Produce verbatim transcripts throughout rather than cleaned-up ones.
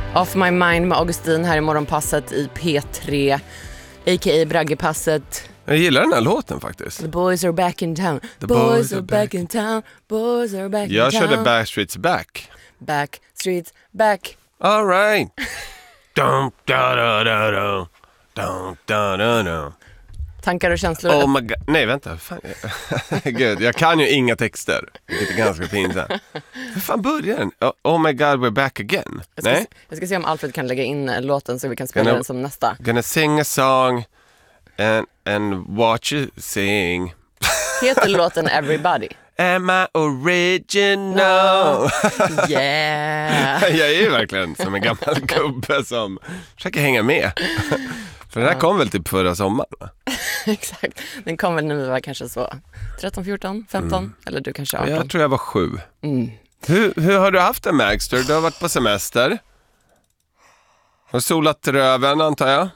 Off My Mind med Augustin här i morgonpasset i P tre, a k a. Braggepasset. Jag gillar den här låten faktiskt. The boys are back in town. The boys, boys are back in town. Boys are back jag in town. Jag körde Backstreet's Back. Backstreet's Back. All right. Dum, da, da, da, da. Dum, da, da, da. Tankar och känslor? Oh my God. Nej, vänta. Fan. Gud, jag kan ju inga texter. Vilket är ganska pinsamt. Hur fan börjar den? Oh my God, we're back again. Jag ska, Nej? jag ska se om Alfred kan lägga in låten så vi kan spela gonna, den som nästa. Gonna sing a song and, and watch you sing. Heter låten Everybody? Am I original? No. Yeah. Jag är ju verkligen som en gammal gubbe som försöker hänga med. För den här kom väl typ förra sommaren, va? Exakt. Den kom väl när vi var kanske så tretton, fjorton, femton mm. eller du kanske arton. Jag tror jag var sju. Mm. Hur, hur har du haft det, Magster? Du har varit på semester. Har solat röven, antar jag.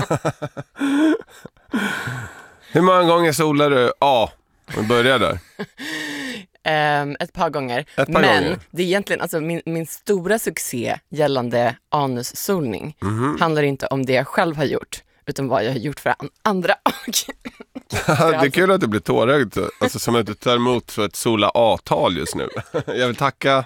Hur många gånger solar du? Ja, vi börjar där. Um, ett par gånger. Ett par Men gånger. det är egentligen alltså, min, min stora succé gällande anussolning mm-hmm. handlar inte om det jag själv har gjort, utan vad jag har gjort för an- andra. Det är kul att du blir tårögd, alltså, som att du tar emot för ett sola A-tal just nu. Jag vill tacka.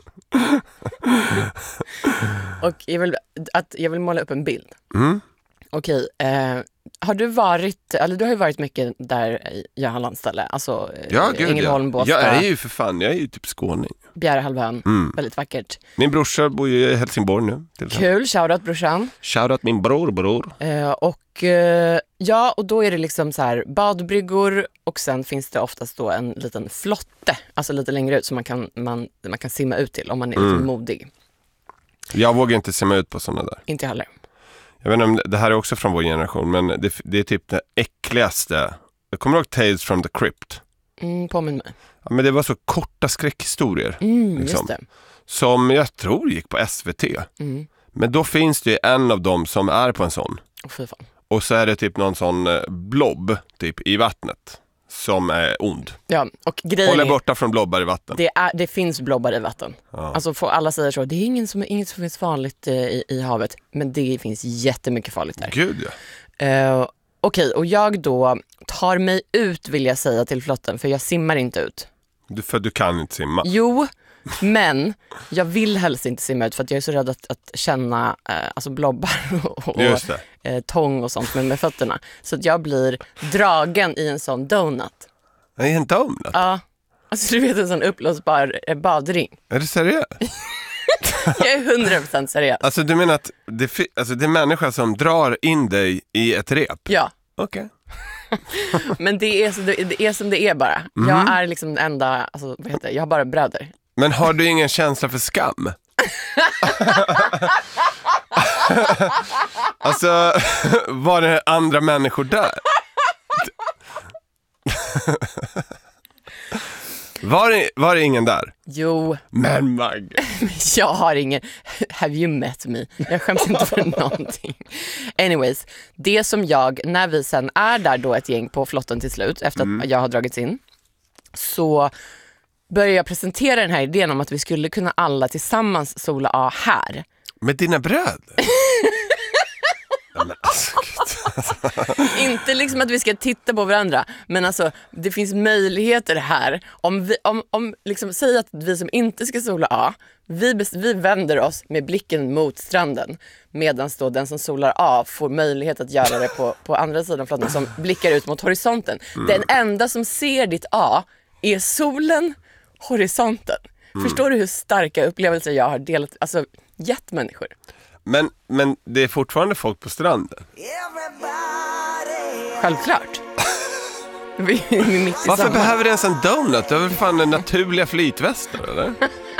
Och jag vill, att, jag vill måla upp en bild. Mm. Okej, eh, har du varit, eller du har ju varit mycket där jag har landställe, alltså ja, gud, Ängelholm, ja. Båstad. Jag är ju för fan, jag är ju typ skåning. Bjärehalvön, mm. väldigt vackert. Min brorsa bor ju i Helsingborg nu. Kul, shoutout brorsan. Shoutout min bror, bror. Eh, och eh, ja, och då är det liksom så här badbryggor och sen finns det oftast då en liten flotte, alltså lite längre ut som man kan, man, man kan simma ut till om man är mm. lite modig. Jag vågar inte simma ut på sådana där. Inte heller. Jag vet inte om det här är också från vår generation, men det, det är typ det äckligaste. Jag kommer ihåg Tales from the Crypt. Mm, påminn mig. Ja, men det var så korta skräckhistorier. Mm, liksom, just det. Som jag tror gick på S V T. Mm. Men då finns det ju en av dem som är på en sån. Oh, fy fan. Och så är det typ någon sån blob typ i vattnet som är ond. Ja, och grejen Håller är, borta från blobbar i vatten. Det, är, det finns blobbar i vatten. Ja. Alltså får alla säger så, det är ingen som, inget som finns farligt eh, i, i havet. Men det finns jättemycket farligt där. Gud ja. Uh, Okej, okay, och jag då tar mig ut vill jag säga till flotten, för jag simmar inte ut. Du, för du kan inte simma. Jo, men jag vill helst inte simma ut för att jag är så rädd att, att känna eh, alltså blobbar och, och eh, tång och sånt med, med fötterna. Så att jag blir dragen i en sån donut. Nej, en donut? Ja, alltså du vet en sån upplösbar eh, badring. Är det seriöst? Jag är hundra procent seriös. Alltså du menar att det, alltså, det är människa som drar in dig i ett rep? Ja. Okej. Okay. Men det är, så, det är som det är bara. Mm. Jag är liksom den enda, alltså, vad heter det? Jag har bara bröder. Men har du ingen känsla för skam? Alltså, var det andra människor där? Var det, var det ingen där? Jo. Men Mag. Jag har ingen. Have you met me? Jag skäms inte för någonting. Anyways, det som jag, när vi sen är där då ett gäng på flotten till slut, efter mm. att jag har dragits in, så börjar jag presentera den här idén om att vi skulle kunna alla tillsammans sola A här. Med dina bröder? Alltså, inte liksom att vi ska titta på varandra, men alltså det finns möjligheter här. Om vi, om, om liksom säg att vi som inte ska sola A, vi, vi vänder oss med blicken mot stranden, medan då den som solar A får möjlighet att göra det på, på andra sidan flotten som blickar ut mot horisonten. Mm. Den enda som ser ditt A är solen, horisonten. Mm. Förstår du hur starka upplevelser jag har delat, alltså gett människor. Men, men det är fortfarande folk på stranden. Självklart. Vi är mitt i Varför samma. behöver det ens en donut? Det är väl fan en naturliga flytvästar, eller?